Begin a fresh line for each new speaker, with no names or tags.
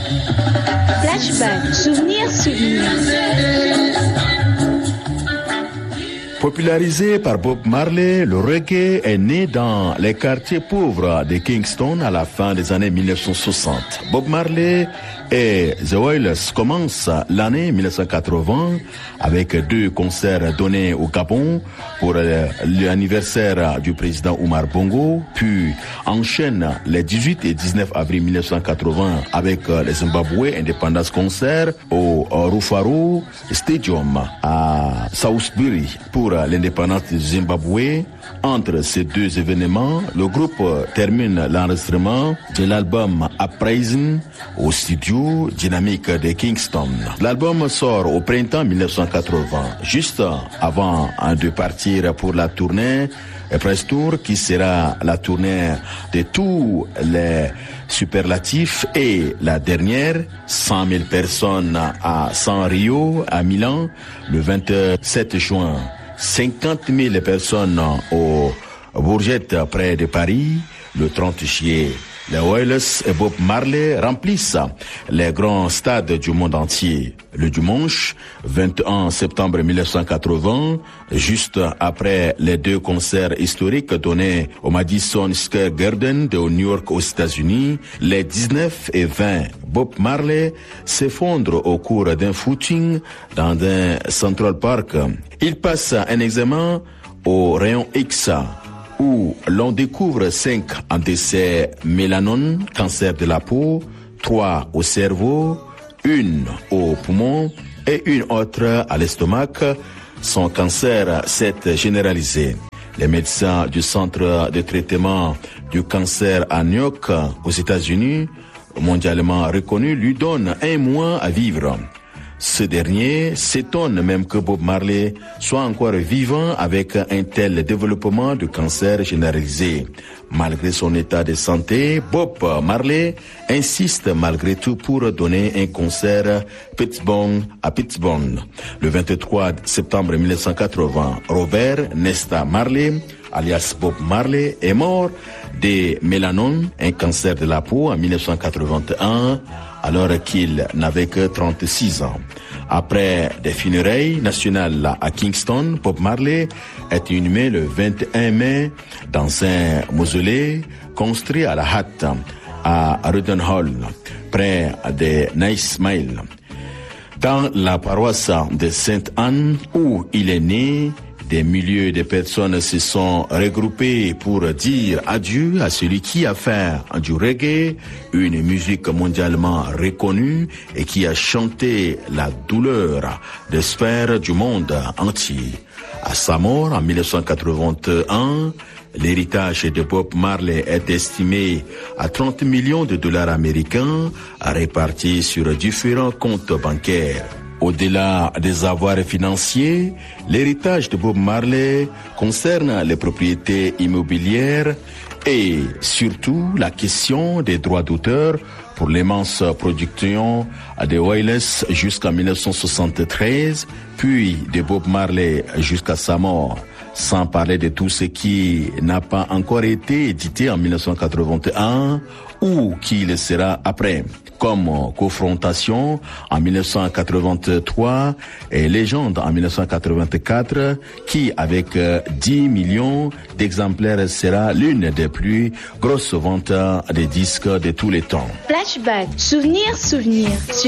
Flashback, souvenir.
Popularisé par Bob Marley, le reggae est né dans les quartiers pauvres de Kingston à la fin des années 1960. Bob Marley et The Wailers commencent l'année 1980 avec 2 concerts donnés au Gabon pour l'anniversaire du président Omar Bongo, puis enchaînent les 18 et 19 avril 1980 avec les Zimbabwe Independence Concert au Rufaro Stadium à Salisbury pour l'indépendance du Zimbabwe. Entre ces 2 événements, le groupe termine l'enregistrement de l'album Uprising au studio Dynamic de Kingston. L'album sort au printemps 1980, juste avant de partir pour la tournée Press Tour, qui sera la tournée de tous les superlatifs et la dernière, 100 000 personnes à San Rio, à Milan, le 27 juin. 50 000 personnes au Bourget près de Paris, le 30 juillet. Les Wailers et Bob Marley remplissent les grands stades du monde entier. Le dimanche 21 septembre 1980, juste après les 2 concerts historiques donnés au Madison Square Garden de New York aux États-Unis, les 19 et 20, Bob Marley s'effondre au cours d'un footing dans un Central Park. Il passe un examen au rayon X, où l'on découvre 5 en décès mélanome, cancer de la peau, 3 au cerveau, 1 au poumon et une autre à l'estomac. Son cancer s'est généralisé. Les médecins du centre de traitement du cancer à New York, aux États-Unis, mondialement reconnu, lui donnent 1 mois à vivre. Ce dernier s'étonne même que Bob Marley soit encore vivant avec un tel développement de cancer généralisé. Malgré son état de santé, Bob Marley insiste malgré tout pour donner un concert à Pittsburgh. Le 23 septembre 1980, Robert Nesta Marley, alias Bob Marley, est mort de mélanome, un cancer de la peau, en 1981, alors qu'il n'avait que 36 ans. Après des funérailles nationales à Kingston, Bob Marley est inhumé le 21 mai dans un mausolée construit à la hâte à Rudenhall, près de Nice Mile. Dans la paroisse de Sainte-Anne où il est né, des milliers de personnes se sont regroupées pour dire adieu à celui qui a fait du reggae une musique mondialement reconnue et qui a chanté la douleur des sphères du monde entier. À sa mort en 1981, l'héritage de Bob Marley est estimé à 30 millions de dollars américains répartis sur différents comptes bancaires. Au-delà des avoirs financiers, l'héritage de Bob Marley concerne les propriétés immobilières et surtout la question des droits d'auteur pour l'immense production des Wailers jusqu'en 1973, puis de Bob Marley jusqu'à sa mort. Sans parler de tout ce qui n'a pas encore été édité en 1981 ou qui le sera après, comme Confrontation en 1983 et Légende en 1984, qui avec 10 millions d'exemplaires sera l'une des plus grosses ventes des disques de tous les temps.
Flashback, souvenir.